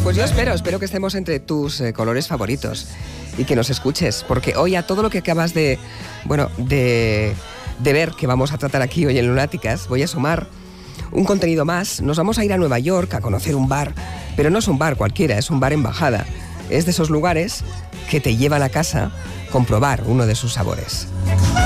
Pues yo espero que estemos entre tus colores favoritos y que nos escuches, porque hoy a todo lo que acabas de ver que vamos a tratar aquí hoy en Lunáticas, voy a sumar un contenido más. Nos vamos a ir a Nueva York a conocer un bar, pero no es un bar cualquiera, es un bar embajada. Es de esos lugares que te llevan a casa comprobar uno de sus sabores.